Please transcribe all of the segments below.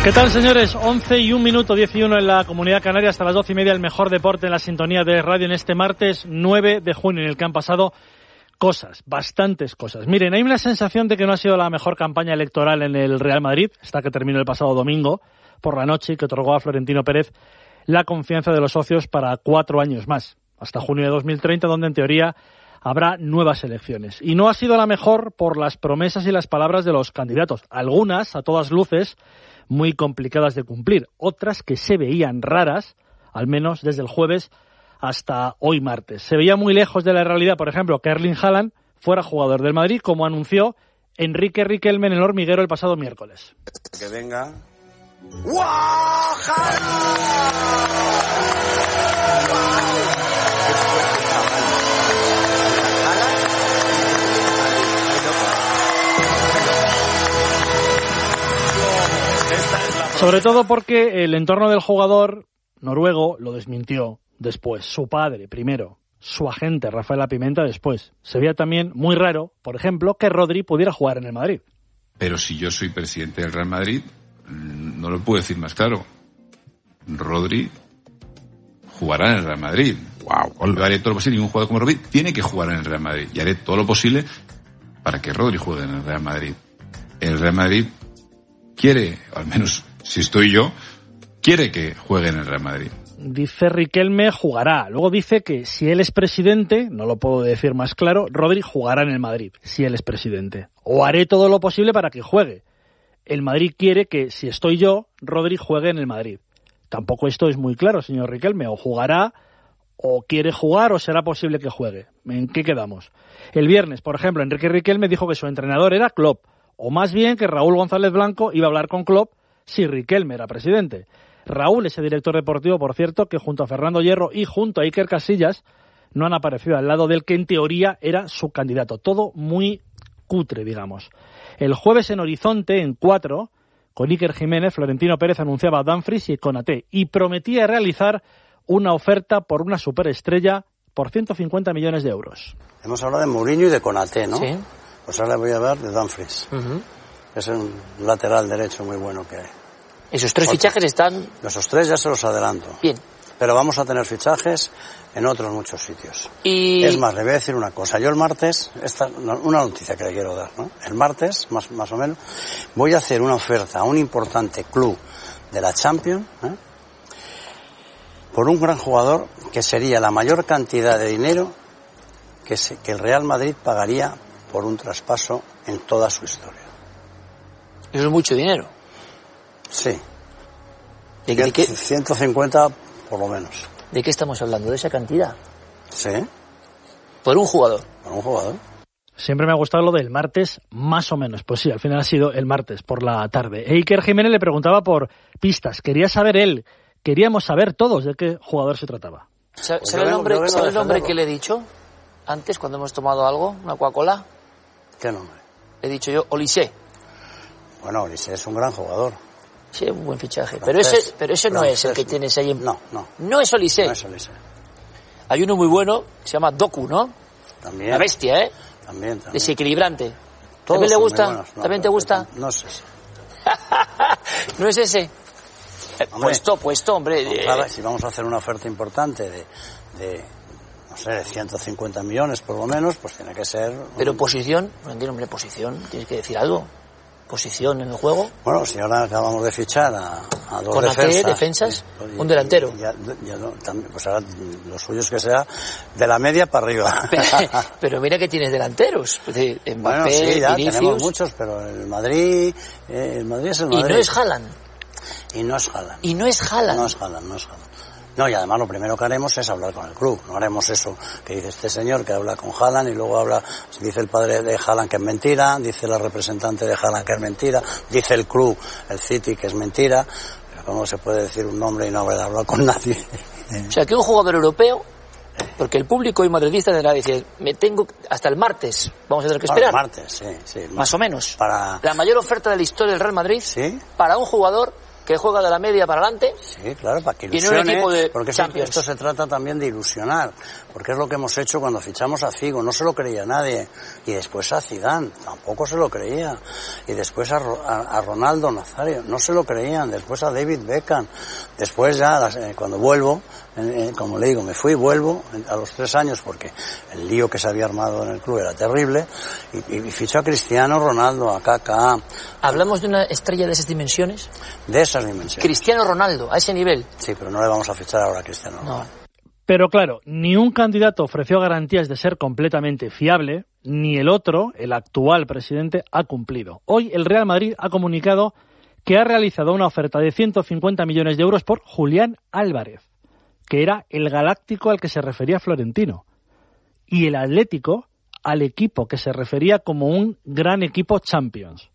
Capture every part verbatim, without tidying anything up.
¿Qué tal, señores? once y un minuto, diez y uno en la Comunidad Canaria, hasta las doce y media, el mejor deporte en la sintonía de radio en este martes nueve de junio, en el que han pasado cosas, bastantes cosas. Miren, hay una sensación de que no ha sido la mejor campaña electoral en el Real Madrid, esta que terminó el pasado domingo por la noche y que otorgó a Florentino Pérez la confianza de los socios para cuatro años más, hasta junio de dos mil treinta, donde en teoría habrá nuevas elecciones. Y no ha sido la mejor por las promesas y las palabras de los candidatos, algunas, a todas luces, muy complicadas de cumplir, otras que se veían raras, al menos desde el jueves hasta hoy martes. Se veía muy lejos de la realidad, por ejemplo, que Erling Haaland fuera jugador del Madrid, como anunció Enrique Riquelme en el hormiguero el pasado miércoles. Que venga. Sobre todo porque el entorno del jugador noruego lo desmintió después. Su padre primero, su agente Rafael Pimenta después. Se veía también muy raro, por ejemplo, que Rodri pudiera jugar en el Madrid. Pero si yo soy presidente del Real Madrid, no lo puedo decir más claro. Rodri jugará en el Real Madrid. Wow. Yo haré todo lo posible. Ningún jugador como Rodri tiene que jugar en el Real Madrid. Y haré todo lo posible para que Rodri juegue en el Real Madrid. El Real Madrid quiere, o al menos si estoy yo, quiere que juegue en el Real Madrid. Dice Riquelme, jugará. Luego dice que si él es presidente, no lo puedo decir más claro, Rodri jugará en el Madrid, si él es presidente. O haré todo lo posible para que juegue. El Madrid quiere que, si estoy yo, Rodri juegue en el Madrid. Tampoco esto es muy claro, señor Riquelme. O jugará, o quiere jugar, o será posible que juegue. ¿En qué quedamos? El viernes, por ejemplo, Enrique Riquelme dijo que su entrenador era Klopp, o más bien que Raúl González Blanco iba a hablar con Klopp si Riquelme era presidente. Raúl, ese director deportivo, por cierto, que junto a Fernando Hierro y junto a Iker Casillas no han aparecido al lado del que en teoría era su candidato. Todo muy cutre, digamos. El jueves en Horizonte, en cuatro, con Iker Jiménez, Florentino Pérez anunciaba a Dumfries y Konaté y prometía realizar una oferta por una superestrella por ciento cincuenta millones de euros. Hemos hablado de Mourinho y de Konaté, ¿no? Sí. Pues ahora voy a hablar de Dumfries. Uh-huh. Es un lateral derecho muy bueno que hay. Esos tres Otro. fichajes están... Esos tres ya se los adelanto. Bien. Pero vamos a tener fichajes en otros muchos sitios. Y... Es más, le voy a decir una cosa. Yo el martes, esta, una noticia que le quiero dar, ¿no? El martes, más, más o menos, voy a hacer una oferta a un importante club de la Champions, ¿eh? por un gran jugador que sería la mayor cantidad de dinero que, se, que el Real Madrid pagaría por un traspaso en toda su historia. Eso es mucho dinero. Sí. ¿De, de qué? ciento cincuenta por lo menos. ¿De qué estamos hablando? ¿De esa cantidad? Sí. Por un jugador. Por un jugador. Siempre me ha gustado lo del martes, más o menos. Pues sí, al final ha sido el martes por la tarde. Iker Jiménez le preguntaba por pistas. Quería saber él, queríamos saber todos de qué jugador se trataba. ¿Sabe, Pues ¿sabe el nombre, vengo, ¿sabe el nombre defenderlo. que le he dicho antes cuando hemos tomado algo? ¿Una Coca-Cola? ¿Qué nombre? Le he dicho yo, Olise. Bueno, Olise es un gran jugador. Sí, un buen fichaje. Francés, Pero ese, pero ese no francés, es el que tienes ahí en... No, no. No es Olise. No es Olise. Hay uno muy bueno, se llama Doku, ¿no? También. La bestia, ¿eh? También, también. Desequilibrante. Todos ¿También le son muy gusta? buenos. No, ¿También te gusta? No es ese. ¿No es ese? Eh, Hombre, puesto, puesto, hombre. No, eh, claro, si vamos a hacer una oferta importante de, de, no sé, de ciento cincuenta millones por lo menos, pues tiene que ser... Pero posición, no entiendo, hombre, posición, tienes que decir algo. Posición en el juego. Bueno, si ahora acabamos de fichar a, a dos Con A T, defensas... defensas, y- un delantero. y ya- ya no, también, pues ahora lo suyo es que sea de la media para arriba. Pero, pero mira que tienes delanteros. De Mbappé, Bueno, sí, ya Vinicius. tenemos muchos, pero el Madrid, eh, el Madrid es el Y Madrid. no es Haaland. Y no es Haaland. Y no es Haaland. No es Haaland, no es Haaland. No, y además lo primero que haremos es hablar con el club. No haremos eso que dice este señor, que habla con Haaland y luego habla, dice el padre de Haaland que es mentira, dice la representante de Haaland que es mentira, dice el club, el City, que es mentira. Pero ¿cómo se puede decir un nombre y no haber hablado con nadie? O sea, que un jugador europeo, porque el público y madridista tendrá que decir, me tengo hasta el martes, vamos a tener que Bueno, esperar. martes, sí, sí. Más o menos. Para... La mayor oferta de la historia del Real Madrid, ¿Sí? para un jugador que juega de la media para adelante. Sí, claro, para que ilusione, ilusione, equipo de porque Champions. Esto se trata también de ilusionar, porque es lo que hemos hecho cuando fichamos a Figo, no se lo creía nadie, y después a Zidane, tampoco se lo creía, y después a, a, a Ronaldo Nazario, no se lo creían, después a David Beckham, después ya, eh, cuando vuelvo, eh, como le digo, me fui y vuelvo a los tres años, porque el lío que se había armado en el club era terrible, y, y fichó a Cristiano Ronaldo, a Kaká. ¿Hablamos de una estrella de esas dimensiones? De esas dimensiones. Cristiano Ronaldo, a ese nivel. Sí, pero no le vamos a fichar ahora a Cristiano Ronaldo. No. Pero claro, ni un candidato ofreció garantías de ser completamente fiable, ni el otro, el actual presidente, ha cumplido. Hoy el Real Madrid ha comunicado que ha realizado una oferta de ciento cincuenta millones de euros por Julián Álvarez, que era el galáctico al que se refería Florentino, y el Atlético al equipo que se refería como un gran equipo Champions.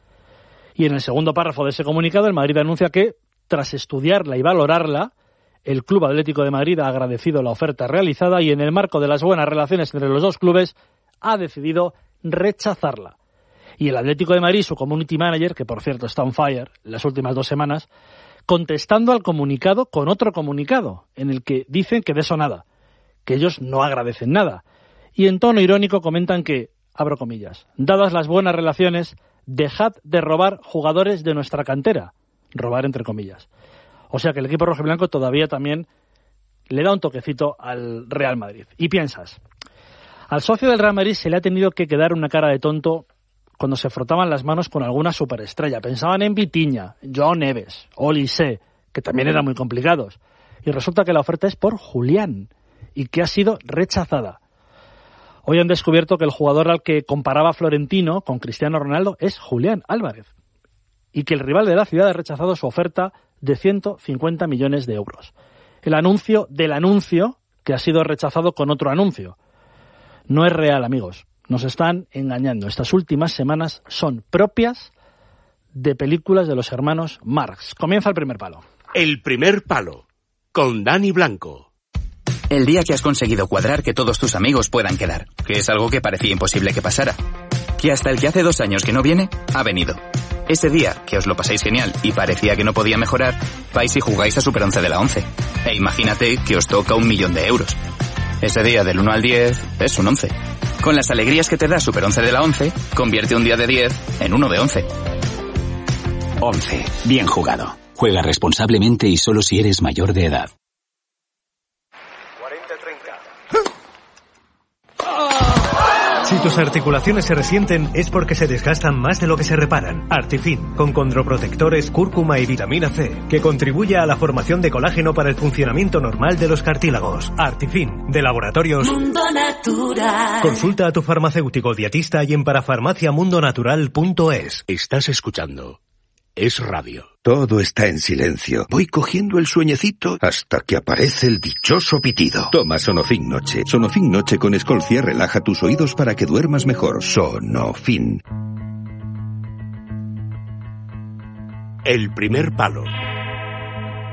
Y en el segundo párrafo de ese comunicado, el Madrid anuncia que, tras estudiarla y valorarla, el Club Atlético de Madrid ha agradecido la oferta realizada y, en el marco de las buenas relaciones entre los dos clubes, ha decidido rechazarla. Y el Atlético de Madrid, su community manager, que por cierto está on fire las últimas dos semanas, contestando al comunicado con otro comunicado, en el que dicen que de eso nada, que ellos no agradecen nada. Y en tono irónico comentan que, abro comillas, dadas las buenas relaciones, dejad de robar jugadores de nuestra cantera. Robar entre comillas. O sea que el equipo rojiblanco todavía también le da un toquecito al Real Madrid. Y piensas, al socio del Real Madrid se le ha tenido que quedar una cara de tonto cuando se frotaban las manos con alguna superestrella. Pensaban en Vitinha, Joao Neves, Olise, que también eran muy complicados. Y resulta que la oferta es por Julián y que ha sido rechazada. Hoy han descubierto que el jugador al que comparaba Florentino con Cristiano Ronaldo es Julián Álvarez, y que el rival de la ciudad ha rechazado su oferta de ciento cincuenta millones de euros. El anuncio del anuncio que ha sido rechazado con otro anuncio. No es real, amigos. Nos están engañando. Estas últimas semanas son propias de películas de los hermanos Marx. Comienza el primer palo. El primer palo, con Dani Blanco. El día que has conseguido cuadrar que todos tus amigos puedan quedar, que es algo que parecía imposible que pasara. Que hasta el que hace dos años que no viene, ha venido. Ese día, que os lo pasáis genial y parecía que no podía mejorar, vais y jugáis a Super once de la once. E imagínate que os toca un millón de euros. Ese día del uno al diez es un once. Con las alegrías que te da Super once de la once, convierte un día de diez en uno de once. once. Bien jugado. Juega responsablemente y solo si eres mayor de edad. Si tus articulaciones se resienten es porque se desgastan más de lo que se reparan. Artifin, con condroprotectores, cúrcuma y vitamina C, que contribuye a la formación de colágeno para el funcionamiento normal de los cartílagos. Artifin, de Laboratorios Mundo Natural. Consulta a tu farmacéutico dietista y en parafarmacia mundo natural punto es. Estás escuchando Es Radio. Todo está en silencio. Voy cogiendo el sueñecito hasta que aparece el dichoso pitido. Toma Sonofin Noche. Sonofin Noche con Escolcia relaja tus oídos para que duermas mejor. Sonofin. El primer palo,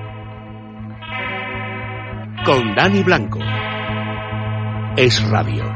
con Dani Blanco. Es Radio.